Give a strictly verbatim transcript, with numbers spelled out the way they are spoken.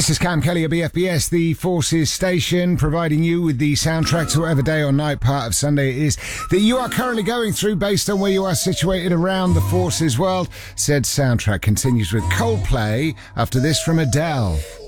This is Cam Kelly at B F B S, the Forces station, providing you with the soundtrack to whatever day or night part of Sunday it is that you are currently going through based on where you are situated around the Forces world. Said soundtrack continues with Coldplay after this from Adele.